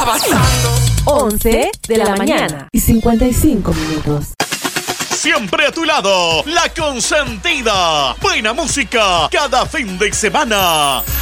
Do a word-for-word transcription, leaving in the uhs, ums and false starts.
once de la mañana y cincuenta y cinco minutos. Siempre a tu lado, La Consentida. Buena música cada fin de semana.